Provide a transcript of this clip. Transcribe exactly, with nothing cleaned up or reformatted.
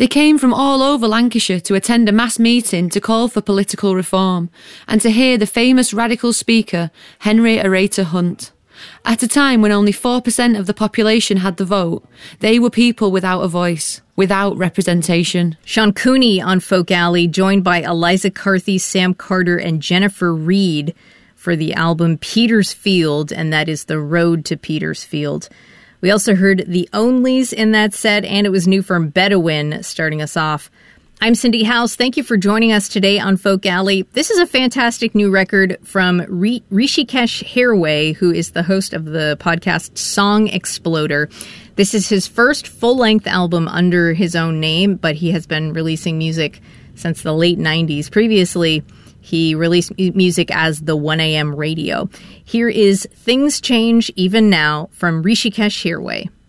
They came from all over Lancashire to attend a mass meeting to call for political reform and to hear the famous radical speaker Henry Arater Hunt. At a time when only four percent of the population had the vote, they were people without a voice, without representation. Sean Cooney on Folk Alley, joined by Eliza Carthy, Sam Carter, and Jennifer Reed for the album Petersfield, and that is The Road to Petersfield. We also heard The Onlys in that set, and it was new from Bedouin starting us off. I'm Cindy House. Thank you for joining us today on Folk Alley. This is a fantastic new record from Rishikesh Hirway, who is the host of the podcast Song Exploder. This is his first full-length album under his own name, but he has been releasing music since the late nineties. Previously, he released music as the one a.m. Radio. Here is Things Change Even Now from Rishikesh Hirway.